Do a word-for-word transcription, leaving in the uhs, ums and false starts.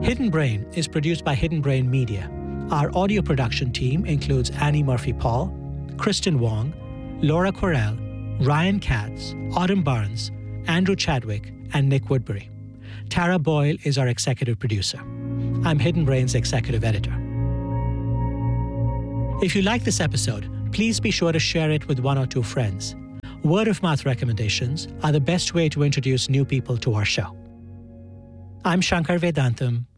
Hidden Brain is produced by Hidden Brain Media. Our audio production team includes Annie Murphy-Paul, Kristen Wong, Laura Correll, Ryan Katz, Autumn Barnes, Andrew Chadwick, and Nick Woodbury. Tara Boyle is our executive producer. I'm Hidden Brain's executive editor. If you like this episode, please be sure to share it with one or two friends. Word of mouth recommendations are the best way to introduce new people to our show. I'm Shankar Vedantam.